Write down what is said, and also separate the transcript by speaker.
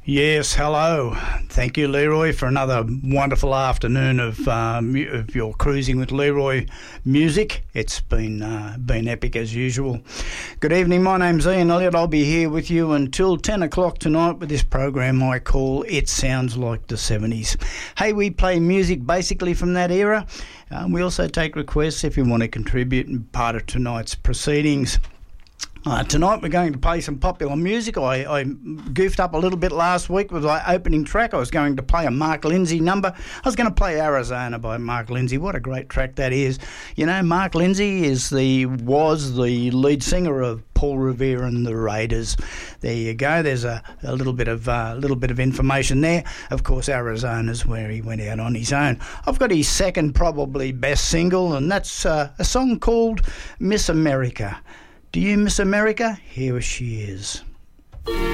Speaker 1: Yes, hello. Thank you, Leroy, for another wonderful afternoon of your Cruising with Leroy music. It's been epic as usual. Good evening, my name's Ian Elliott. I'll be here with you until 10 o'clock tonight with this program I call It Sounds Like the 70s. Hey, we play music basically from that era. We also take requests if you want to contribute in part of tonight's proceedings. Tonight we're going to play some popular music. I goofed up a little bit last week with my opening track. I was going to play a Mark Lindsay number. I was going to play Arizona by Mark Lindsay. What a great track that is. You know, Mark Lindsay was the lead singer of Paul Revere and the Raiders. There you go. There's a little bit of information there. Of course, Arizona's where he went out on his own. I've got his second probably best single, and that's a song called Miss America. Do you miss America? Here she is.